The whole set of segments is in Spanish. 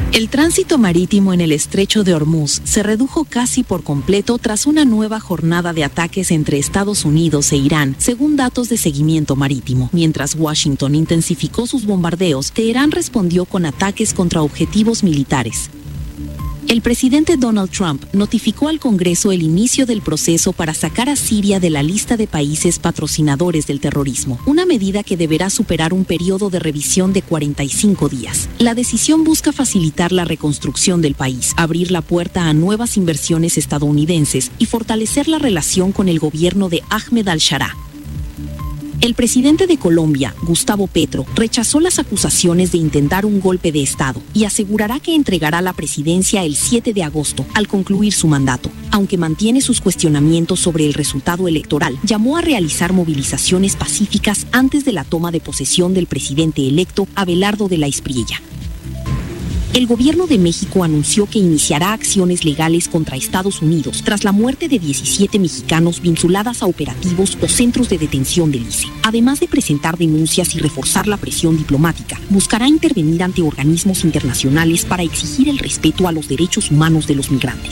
El tránsito marítimo en el estrecho de Hormuz se redujo casi por completo tras una nueva jornada de ataques entre Estados Unidos e Irán, según datos de seguimiento marítimo. Mientras Washington intensificó sus bombardeos, Teherán respondió con ataques contra objetivos militares. El presidente Donald Trump notificó al Congreso el inicio del proceso para sacar a Siria de la lista de países patrocinadores del terrorismo, una medida que deberá superar un periodo de revisión de 45 días. La decisión busca facilitar la reconstrucción del país, abrir la puerta a nuevas inversiones estadounidenses y fortalecer la relación con el gobierno de Ahmed al-Sharaa. El presidente de Colombia, Gustavo Petro, rechazó las acusaciones de intentar un golpe de Estado y asegurará que entregará la presidencia el 7 de agosto, al concluir su mandato. Aunque mantiene sus cuestionamientos sobre el resultado electoral, llamó a realizar movilizaciones pacíficas antes de la toma de posesión del presidente electo, Abelardo de la Espriella. El gobierno de México anunció que iniciará acciones legales contra Estados Unidos tras la muerte de 17 mexicanos vinculadas a operativos o centros de detención del ICE. Además de presentar denuncias y reforzar la presión diplomática, buscará intervenir ante organismos internacionales para exigir el respeto a los derechos humanos de los migrantes.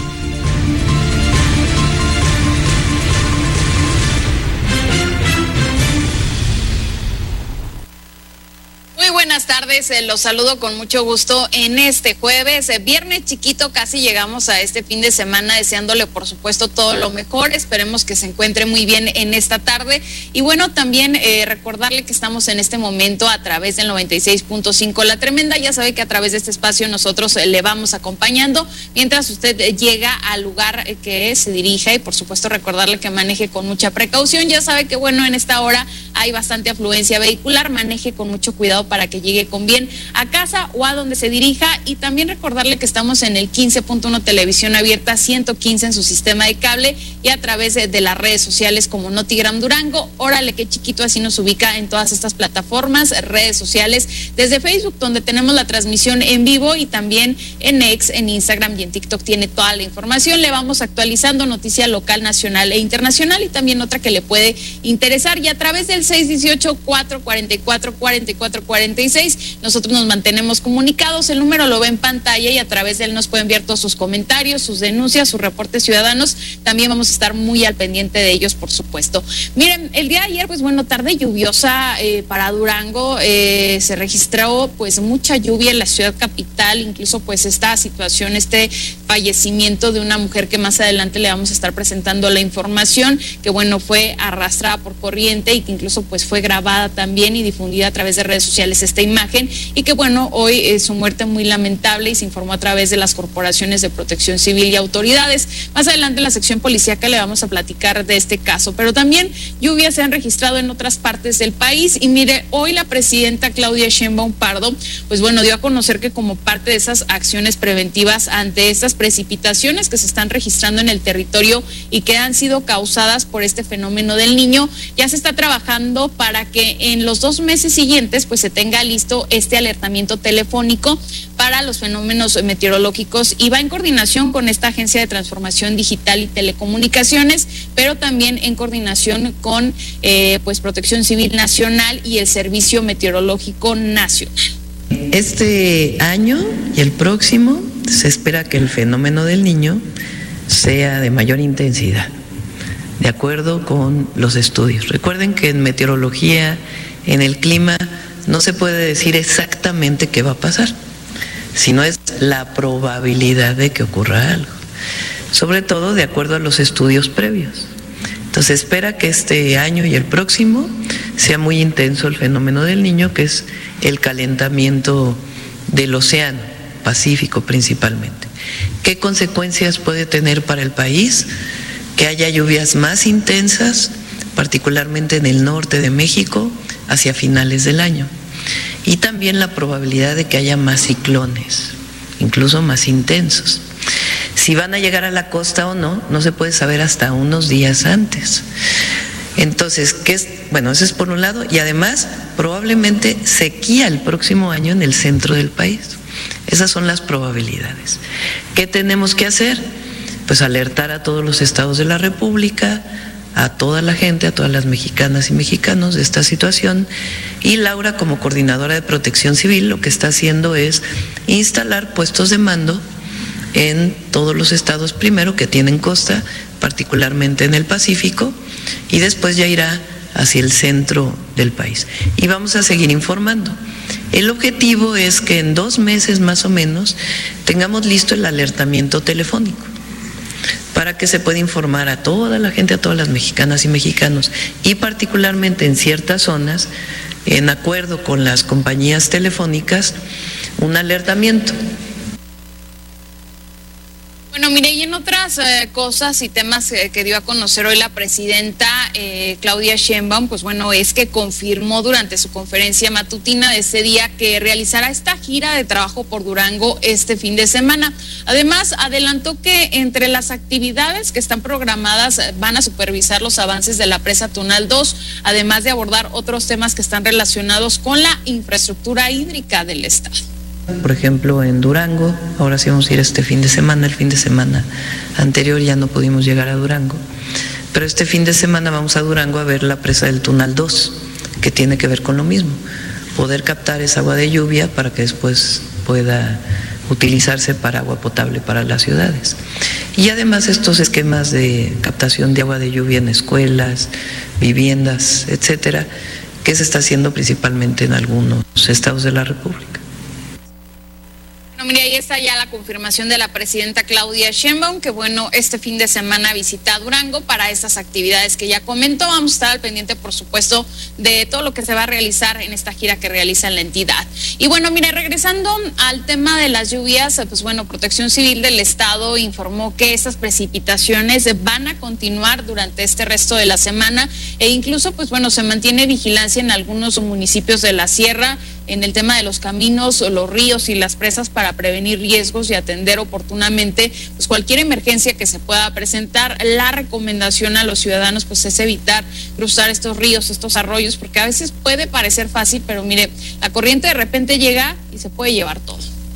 Buenas tardes, los saludo con mucho gusto en este jueves, viernes chiquito, casi llegamos a este fin de semana deseándole por supuesto todo lo mejor, esperemos que se encuentre muy bien en esta tarde y bueno, también recordarle que estamos en este momento a través del 96.5 La Tremenda, ya sabe que a través de este espacio nosotros le vamos acompañando mientras usted llega al lugar que se dirija y por supuesto recordarle que maneje con mucha precaución, ya sabe que bueno, en esta hora hay bastante afluencia vehicular, maneje con mucho cuidado para que llegue con bien a casa o a donde se dirija y también recordarle que estamos en el 15.1 Televisión Abierta, 115 en su sistema de cable y a través de las redes sociales como Notigram Durango, órale que chiquito, así nos ubica en todas estas plataformas, redes sociales, desde Facebook donde tenemos la transmisión en vivo y también en X, en Instagram y en TikTok tiene toda la información, le vamos actualizando noticia local, nacional e internacional y también otra que le puede interesar y a través del 618-444-4446 nosotros nos mantenemos comunicados, el número lo ve en pantalla y a través de él nos puede enviar todos sus comentarios, sus denuncias, sus reportes ciudadanos, también vamos a estar muy al pendiente de ellos por supuesto. Miren, el día de ayer pues bueno, tarde lluviosa para Durango, se registró pues mucha lluvia en la ciudad capital, incluso pues esta situación, este fallecimiento de una mujer que más adelante le vamos a estar presentando la información, que bueno, fue arrastrada por corriente y que incluso pues fue grabada también y difundida a través de redes sociales esta imagen y que bueno, hoy su muerte muy lamentable y se informó a través de las corporaciones de protección civil y autoridades. Más adelante en la sección policíaca le vamos a platicar de este caso, pero también lluvias se han registrado en otras partes del país y mire, hoy la presidenta Claudia Sheinbaum Pardo, pues bueno, dio a conocer que como parte de esas acciones preventivas ante estas precipitaciones que se están registrando en el territorio y que han sido causadas por este fenómeno del Niño, ya se está trabajando para que en los 2 meses siguientes pues se tenga listo este alertamiento telefónico para los fenómenos meteorológicos y va en coordinación con esta Agencia de Transformación Digital y Telecomunicaciones, pero también en coordinación con pues Protección Civil Nacional y el Servicio Meteorológico Nacional. Este año y el próximo se espera que el fenómeno del Niño sea de mayor intensidad, de acuerdo con los estudios. Recuerden que en meteorología, en el clima, no se puede decir exactamente qué va a pasar, sino es la probabilidad de que ocurra algo, sobre todo de acuerdo a los estudios previos. Entonces espera que este año y el próximo sea muy intenso el fenómeno del Niño, que es el calentamiento del océano Pacífico principalmente. ¿Qué consecuencias puede tener para el país? Que haya lluvias más intensas, particularmente en el norte de México, hacia finales del año. Y también la probabilidad de que haya más ciclones, incluso más intensos. Si van a llegar a la costa o no, no se puede saber hasta unos días antes. Entonces, bueno, eso es por un lado, y además probablemente sequía el próximo año en el centro del país. Esas son las probabilidades. ¿Qué tenemos que hacer? Pues alertar a todos los estados de la República, a toda la gente, a todas las mexicanas y mexicanos de esta situación. Y Laura, como coordinadora de Protección Civil, lo que está haciendo es instalar puestos de mando en todos los estados primero que tienen costa, particularmente en el Pacífico, y después ya irá hacia el centro del país. Y vamos a seguir informando. El objetivo es que en 2 meses más o menos tengamos listo el alertamiento telefónico para que se pueda informar a toda la gente, a todas las mexicanas y mexicanos, y particularmente en ciertas zonas, en acuerdo con las compañías telefónicas, un alertamiento. Bueno, mire, y en otras cosas y temas que dio a conocer hoy la presidenta Claudia Sheinbaum, pues bueno, es que confirmó durante su conferencia matutina de ese día que realizará esta gira de trabajo por Durango este fin de semana. Además, adelantó que entre las actividades que están programadas van a supervisar los avances de la presa Tunal 2, además de abordar otros temas que están relacionados con la infraestructura hídrica del estado. Por ejemplo, en Durango, ahora sí vamos a ir este fin de semana. El fin de semana anterior ya no pudimos llegar a Durango, pero este fin de semana vamos a Durango a ver la presa del Tunal 2, que tiene que ver con lo mismo, poder captar esa agua de lluvia para que después pueda utilizarse para agua potable para las ciudades. Y además estos esquemas de captación de agua de lluvia en escuelas, viviendas, etcétera, que se está haciendo principalmente en algunos estados de la República. Mire, ahí está ya la confirmación de la presidenta Claudia Sheinbaum, que bueno, este fin de semana visita Durango para estas actividades que ya comentó. Vamos a estar al pendiente, por supuesto, de todo lo que se va a realizar en esta gira que realiza en la entidad. Y bueno, mire, regresando al tema de las lluvias, pues bueno, Protección Civil del Estado informó que estas precipitaciones van a continuar durante este resto de la semana e incluso, pues bueno, se mantiene vigilancia en algunos municipios de la sierra en el tema de los caminos, los ríos y las presas para prevenir riesgos y atender oportunamente pues cualquier emergencia que se pueda presentar. La recomendación a los ciudadanos pues es evitar cruzar estos ríos, estos arroyos, porque a veces puede parecer fácil, pero mire, la corriente de repente llega y se puede llevar todo.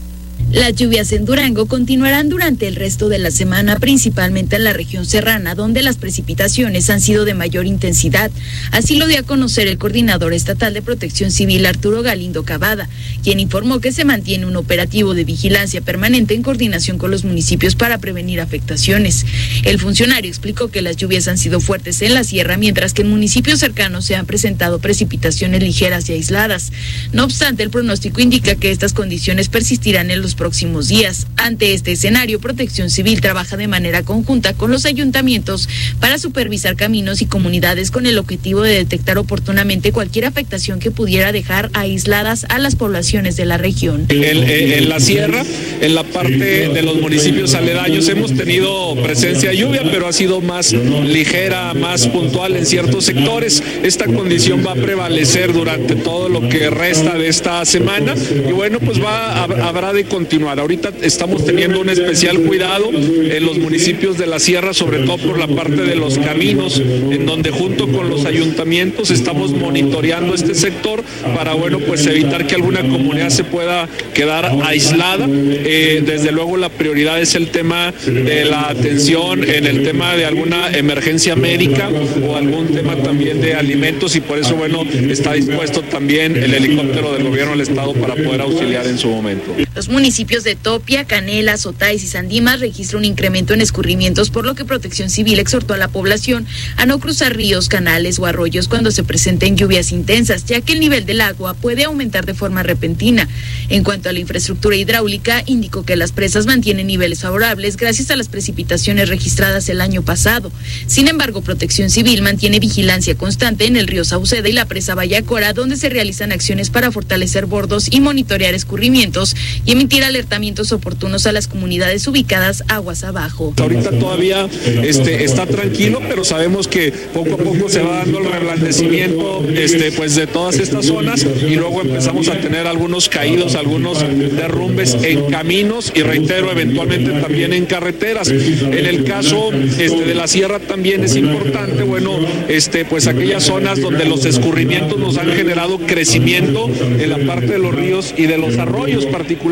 Las lluvias en Durango continuarán durante el resto de la semana, principalmente en la región serrana, donde las precipitaciones han sido de mayor intensidad. Así lo dio a conocer el coordinador estatal de Protección Civil, Arturo Galindo Cavada, quien informó que se mantiene un operativo de vigilancia permanente en coordinación con los municipios para prevenir afectaciones. El funcionario explicó que las lluvias han sido fuertes en la sierra, mientras que en municipios cercanos se han presentado precipitaciones ligeras y aisladas. No obstante, el pronóstico indica que estas condiciones persistirán en los próximos días. Ante este escenario, Protección Civil trabaja de manera conjunta con los ayuntamientos para supervisar caminos y comunidades con el objetivo de detectar oportunamente cualquier afectación que pudiera dejar aisladas a las poblaciones de la región. En la sierra, en la parte de los municipios aledaños, hemos tenido presencia de lluvia, pero ha sido más ligera, más puntual en ciertos sectores. Esta condición va a prevalecer durante todo lo que resta de esta semana y bueno, pues habrá de continuar. Ahorita estamos teniendo un especial cuidado en los municipios de la sierra, sobre todo por la parte de los caminos, en donde junto con los ayuntamientos estamos monitoreando este sector para, bueno, pues evitar que alguna comunidad se pueda quedar aislada. Desde luego la prioridad es el tema de la atención en el tema de alguna emergencia médica o algún tema también de alimentos y por eso, bueno, está dispuesto también el helicóptero del gobierno del estado para poder auxiliar en su momento. Los municipios de Topia, Canela, Zotáis y Sandimas registran un incremento en escurrimientos, por lo que Protección Civil exhortó a la población a no cruzar ríos, canales o arroyos cuando se presenten lluvias intensas, ya que el nivel del agua puede aumentar de forma repentina. En cuanto a la infraestructura hidráulica, indicó que las presas mantienen niveles favorables gracias a las precipitaciones registradas el año pasado. Sin embargo, Protección Civil mantiene vigilancia constante en el río Sauceda y la presa Vallacora, donde se realizan acciones para fortalecer bordos y monitorear escurrimientos y emitir alertamientos oportunos a las comunidades ubicadas aguas abajo. Ahorita todavía está tranquilo, pero sabemos que poco a poco se va dando el reblandecimiento pues de todas estas zonas y luego empezamos a tener algunos caídos, algunos derrumbes en caminos y reitero, eventualmente también en carreteras. En el caso de la sierra también es importante, bueno, pues aquellas zonas donde los escurrimientos nos han generado crecimiento en la parte de los ríos y de los arroyos, particularmente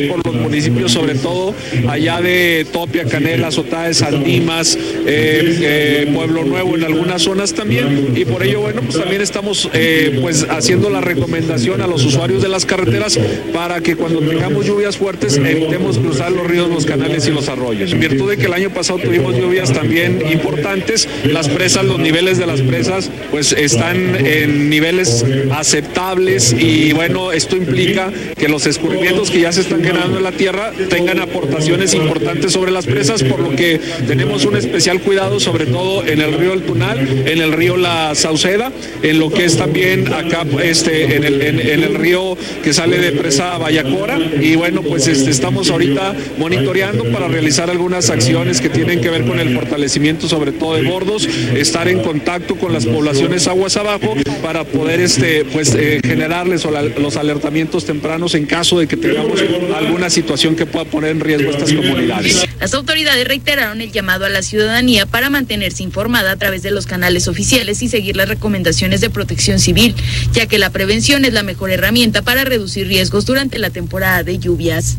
por los municipios, sobre todo allá de Topia, Canela, Sotá de San Dimas, Pueblo Nuevo en algunas zonas también, y por ello, bueno, pues también estamos pues haciendo la recomendación a los usuarios de las carreteras para que cuando tengamos lluvias fuertes evitemos cruzar los ríos, los canales y los arroyos. En virtud de que el año pasado tuvimos lluvias también importantes, las presas, los niveles de las presas pues están en niveles aceptables, y bueno, esto implica que los escurrimientos que ya se están generando en la tierra tengan aportaciones importantes sobre las presas, por lo que tenemos un especial cuidado sobre todo en el río El Tunal, en el río La Sauceda, en lo que es también acá en el río que sale de presa Vallacora, y bueno, pues estamos ahorita monitoreando para realizar algunas acciones que tienen que ver con el fortalecimiento sobre todo de bordos, estar en contacto con las poblaciones aguas abajo para poder generarles los alertamientos tempranos en caso de que tengamos alguna situación que pueda poner en riesgo a estas comunidades. Las autoridades reiteraron el llamado a la ciudadanía para mantenerse informada a través de los canales oficiales y seguir las recomendaciones de Protección Civil, ya que la prevención es la mejor herramienta para reducir riesgos durante la temporada de lluvias.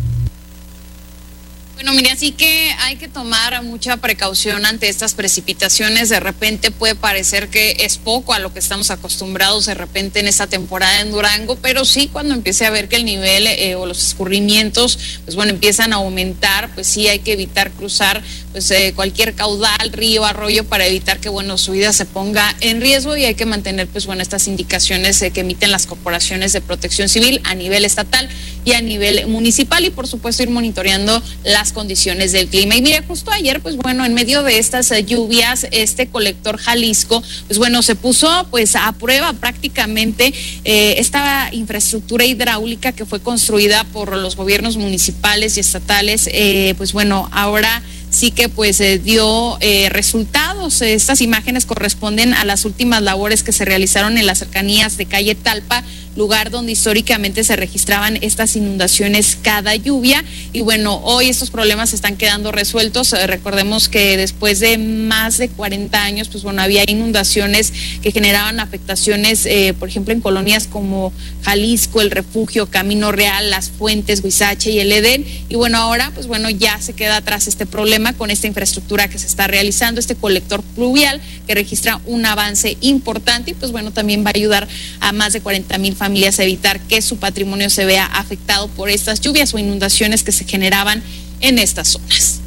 Bueno, mire, así que hay que tomar mucha precaución ante estas precipitaciones. De repente puede parecer que es poco a lo que estamos acostumbrados de repente en esta temporada en Durango, pero sí cuando empiece a ver que el nivel o los escurrimientos, pues bueno, empiezan a aumentar, pues sí hay que evitar cruzar pues cualquier caudal, río, arroyo, para evitar que, bueno, su vida se ponga en riesgo, y hay que mantener, pues bueno, estas indicaciones que emiten las corporaciones de Protección Civil a nivel estatal y a nivel municipal, y por supuesto ir monitoreando las condiciones del clima. Y mire, justo ayer, pues bueno, en medio de estas lluvias, este colector Jalisco, pues bueno, se puso pues a prueba prácticamente esta infraestructura hidráulica que fue construida por los gobiernos municipales y estatales, pues bueno, ahora sí que pues dio resultados. Estas imágenes corresponden a las últimas labores que se realizaron en las cercanías de calle Talpa, lugar donde históricamente se registraban estas inundaciones cada lluvia, y bueno, hoy estos problemas están quedando resueltos. Recordemos que después de más de 40 años, pues bueno, había inundaciones que generaban afectaciones, por ejemplo, en colonias como Jalisco, El Refugio, Camino Real, Las Fuentes, Huizache y El Edén, y bueno, ahora pues bueno, ya se queda atrás este problema con esta infraestructura que se está realizando, este colector pluvial que registra un avance importante, y pues bueno, también va a ayudar a más de 40,000 familias a evitar que su patrimonio se vea afectado por estas lluvias o inundaciones que se generaban en estas zonas.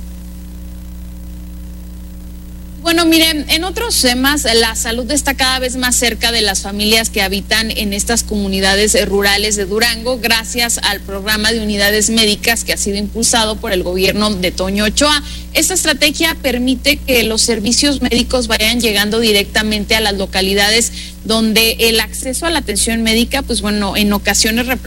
Bueno, miren, en otros temas, la salud está cada vez más cerca de las familias que habitan en estas comunidades rurales de Durango, gracias al programa de unidades médicas que ha sido impulsado por el gobierno de Toño Ochoa. Esta estrategia permite que los servicios médicos vayan llegando directamente a las localidades donde el acceso a la atención médica, pues bueno, en ocasiones